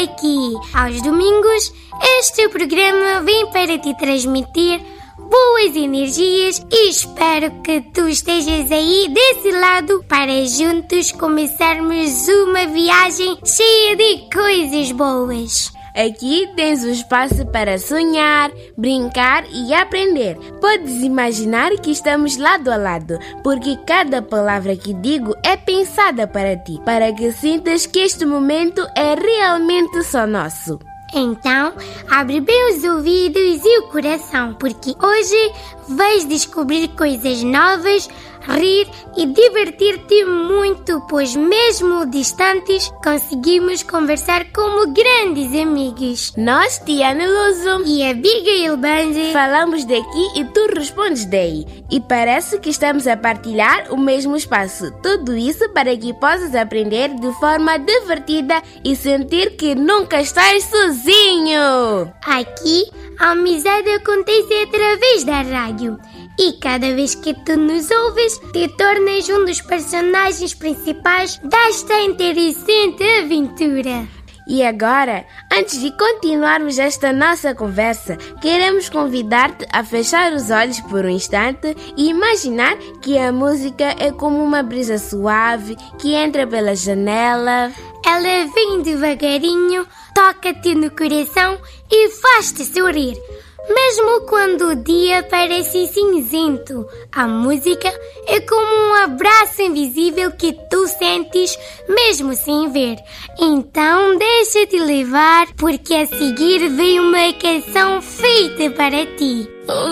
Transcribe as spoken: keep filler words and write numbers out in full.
aqui. Aos domingos, este programa vem para te transmitir boas energias e espero que tu estejas aí desse lado para juntos começarmos uma viagem cheia de coisas boas. Aqui tens o espaço para sonhar, brincar e aprender. Podes imaginar que estamos lado a lado, porque cada palavra que digo é pensada para ti, para que sintas que este momento é realmente só nosso. Então, abre bem os ouvidos e o coração, porque hoje vais descobrir coisas novas, rir e divertir-te muito, pois mesmo distantes conseguimos conversar como grandes amigos. Nós, Tiana Luso e Abigail Banzi, falamos daqui e tu respondes daí. E parece que estamos a partilhar o mesmo espaço. Tudo isso para que possas aprender de forma divertida e sentir que nunca estás sozinho. Aqui, a amizade acontece através da rádio. E cada vez que tu nos ouves, te tornas um dos personagens principais desta interessante aventura. E agora, antes de continuarmos esta nossa conversa, queremos convidar-te a fechar os olhos por um instante e imaginar que a música é como uma brisa suave que entra pela janela. Ela vem devagarinho, toca-te no coração e faz-te sorrir. Mesmo quando o dia parece cinzento, a música é como um abraço invisível que tu sentes mesmo sem ver. Então deixa-te levar, porque a seguir vem uma canção feita para ti.